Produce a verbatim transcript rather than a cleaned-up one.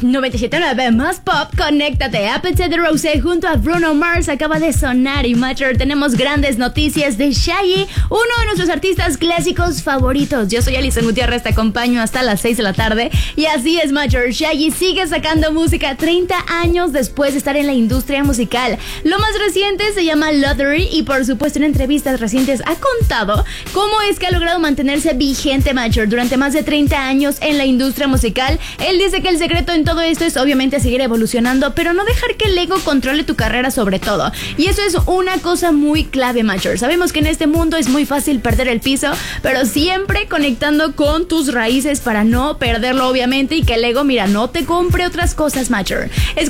noventa y siete punto nueve más pop, conéctate. Appetite de Rosé junto a Bruno Mars acaba de sonar y Matcher, tenemos grandes noticias de Shaggy, uno de nuestros artistas clásicos favoritos. Yo soy Alison Gutiérrez, te acompaño hasta las seis de la tarde y así es, Matcher. Shaggy sigue sacando música treinta años después de estar en la industria musical. Lo más reciente se llama Lottery y por supuesto en entrevistas recientes ha contado cómo es que ha logrado mantenerse vigente, Matcher, durante más de treinta años en la industria musical. Él dice que el secreto en todo esto es obviamente seguir evolucionando, pero no dejar que el ego controle tu carrera sobre todo. Y eso es una cosa muy clave, Matcher. Sabemos que en este mundo es muy fácil perder el piso, pero siempre conectando con tus raíces para no perderlo, obviamente, y que el ego, mira, no te compre otras cosas, Matcher. Es